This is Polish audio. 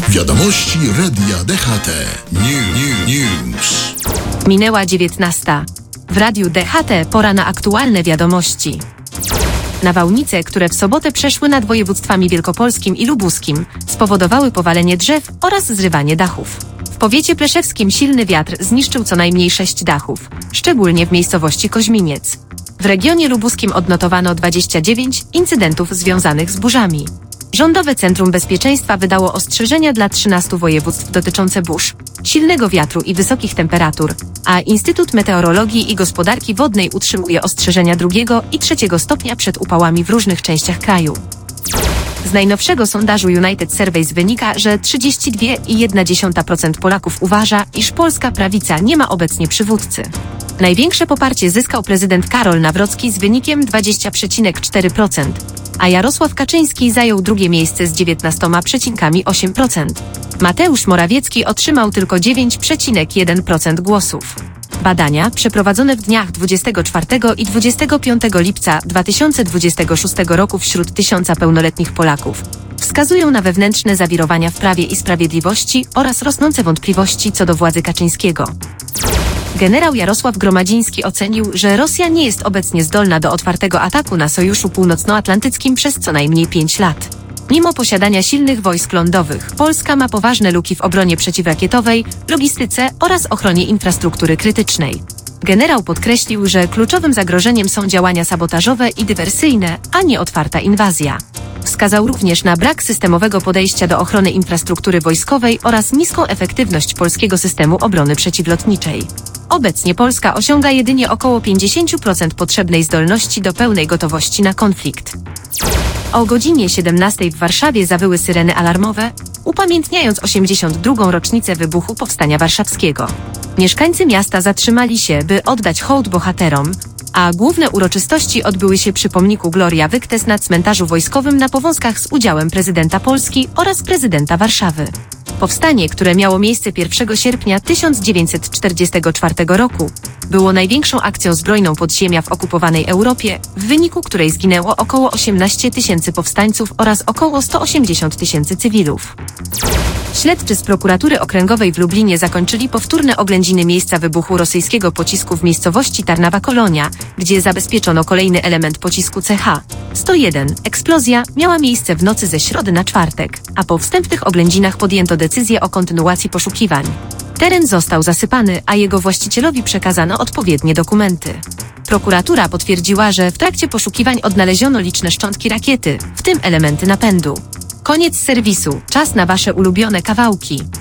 Wiadomości Radia DHT. News. Minęła 19. W Radiu DHT pora na aktualne wiadomości. Nawałnice, które w sobotę przeszły nad województwami wielkopolskim i lubuskim, spowodowały powalenie drzew oraz zrywanie dachów. W powiecie pleszewskim silny wiatr zniszczył co najmniej 6 dachów, szczególnie w miejscowości Koźminiec. W regionie lubuskim odnotowano 29 incydentów związanych z burzami. Rządowe Centrum Bezpieczeństwa wydało ostrzeżenia dla 13 województw dotyczące burz, silnego wiatru i wysokich temperatur, a Instytut Meteorologii i Gospodarki Wodnej utrzymuje ostrzeżenia 2. i 3. stopnia przed upałami w różnych częściach kraju. Z najnowszego sondażu United Surveys wynika, że 32,1% Polaków uważa, iż polska prawica nie ma obecnie przywódcy. Największe poparcie zyskał prezydent Karol Nawrocki z wynikiem 20,4%, a Jarosław Kaczyński zajął drugie miejsce z 19,8%. Mateusz Morawiecki otrzymał tylko 9,1% głosów. Badania, przeprowadzone w dniach 24 i 25 lipca 2026 roku wśród 1000 pełnoletnich Polaków, wskazują na wewnętrzne zawirowania w Prawie i Sprawiedliwości oraz rosnące wątpliwości co do władzy Kaczyńskiego. Generał Jarosław Gromadziński ocenił, że Rosja nie jest obecnie zdolna do otwartego ataku na Sojuszu Północnoatlantyckim przez co najmniej 5 lat. Mimo posiadania silnych wojsk lądowych, Polska ma poważne luki w obronie przeciwrakietowej, logistyce oraz ochronie infrastruktury krytycznej. Generał podkreślił, że kluczowym zagrożeniem są działania sabotażowe i dywersyjne, a nie otwarta inwazja. Wskazał również na brak systemowego podejścia do ochrony infrastruktury wojskowej oraz niską efektywność polskiego systemu obrony przeciwlotniczej. Obecnie Polska osiąga jedynie około 50% potrzebnej zdolności do pełnej gotowości na konflikt. O godzinie 17 w Warszawie zawyły syreny alarmowe, upamiętniając 82. rocznicę wybuchu Powstania Warszawskiego. Mieszkańcy miasta zatrzymali się, by oddać hołd bohaterom, a główne uroczystości odbyły się przy pomniku Gloria Wyktes na cmentarzu wojskowym na Powązkach z udziałem prezydenta Polski oraz prezydenta Warszawy. Powstanie, które miało miejsce 1 sierpnia 1944 roku, było największą akcją zbrojną podziemia w okupowanej Europie, w wyniku której zginęło około 18 tysięcy powstańców oraz około 180 tysięcy cywilów. Śledczy z prokuratury okręgowej w Lublinie zakończyli powtórne oględziny miejsca wybuchu rosyjskiego pocisku w miejscowości Tarnawa-Kolonia, gdzie zabezpieczono kolejny element pocisku CH-101. Eksplozja miała miejsce w nocy ze środy na czwartek, a po wstępnych oględzinach podjęto decyzję o kontynuacji poszukiwań. Teren został zasypany, a jego właścicielowi przekazano odpowiednie dokumenty. Prokuratura potwierdziła, że w trakcie poszukiwań odnaleziono liczne szczątki rakiety, w tym elementy napędu. Koniec serwisu. Czas na Wasze ulubione kawałki.